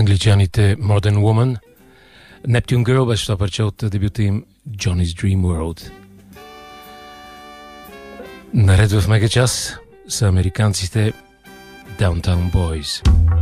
Англичаните Modern Woman. Neptune Girl беше това парче от дебюта им Johnny's Dream World. Наред в мега час са американците Downtown Boys.